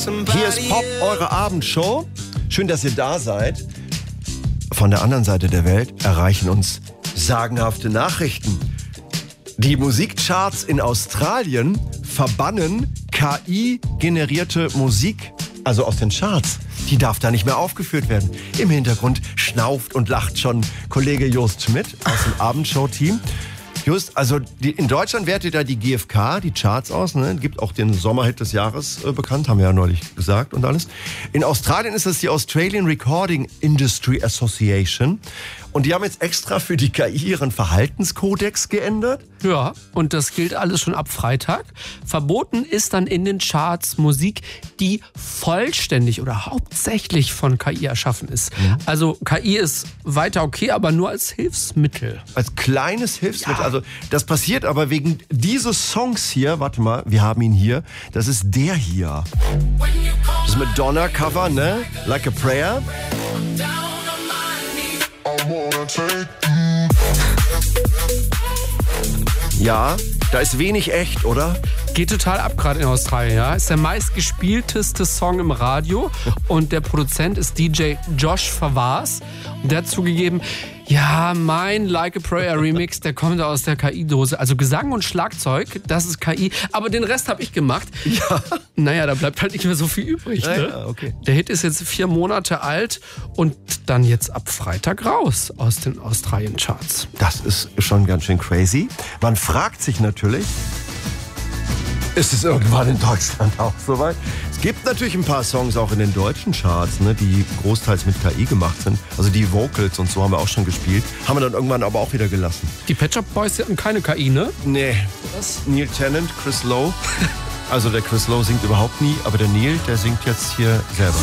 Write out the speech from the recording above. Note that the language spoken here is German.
Hier ist Pop, eure Abendshow. Schön, dass ihr da seid. Von der anderen Seite der Welt erreichen uns sagenhafte Nachrichten. Die Musikcharts in Australien verbannen KI-generierte Musik, also aus den Charts. Die darf da nicht mehr aufgeführt werden. Im Hintergrund schnauft und lacht schon Kollege Jost Schmidt aus dem Abendshow-Team. Just, also in Deutschland wertet ja die GfK die Charts aus, ne? Gibt auch den Sommerhit des Jahres bekannt, haben wir ja neulich gesagt und alles. In Australien ist es die Australian Recording Industry Association und die haben jetzt extra für die KI ihren Verhaltenskodex geändert. Ja, und das gilt alles schon ab Freitag. Verboten ist dann in den Charts Musik, die vollständig oder hauptsächlich von KI erschaffen ist. Also KI ist weiter okay, aber nur als Hilfsmittel. Als kleines Hilfsmittel. Ja. Also das passiert aber wegen dieses Songs hier. Warte mal, wir haben ihn hier. Das ist der hier. Das Madonna-Cover, ne? Like a Prayer. Ja, da ist wenig echt, oder? Geht total ab gerade in Australien, ja. Ist der meistgespielteste Song im Radio und der Produzent ist DJ Josh Favas. Und der hat zugegeben, ja, mein Like a Prayer Remix, der kommt aus der KI-Dose. Also Gesang und Schlagzeug, das ist KI. Aber den Rest habe ich gemacht. Ja. Naja, da bleibt halt nicht mehr so viel übrig. Ne? Ja, okay. Der Hit ist jetzt 4 Monate alt und dann jetzt ab Freitag raus aus den Australien-Charts. Das ist schon ganz schön crazy. Man fragt sich natürlich, ist es irgendwann in Deutschland auch soweit? Es gibt natürlich ein paar Songs auch in den deutschen Charts, ne, die großteils mit KI gemacht sind. Also die Vocals und so haben wir auch schon gespielt. Haben wir dann irgendwann aber auch wieder gelassen. Die Pet Shop Boys hatten keine KI, ne? Nee. Was? Neil Tennant, Chris Lowe. Also der Chris Lowe singt überhaupt nie, aber der Neil, der singt jetzt hier selber.